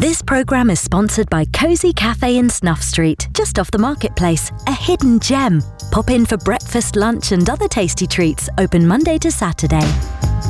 This programme is sponsored by Cosy Cafe in Snuff Street, just off the marketplace, a hidden gem. Pop in for breakfast, lunch and other tasty treats, open Monday to Saturday.